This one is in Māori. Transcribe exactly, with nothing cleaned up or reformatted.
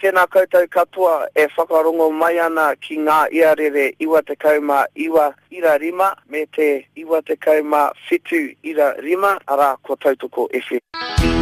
tēnā koutou katoa e whakarongo mai ana ki ngā iarere iwa te kauma iwa ira rima me te iwa te kauma whitu ira rima ara ko Tautoko F M.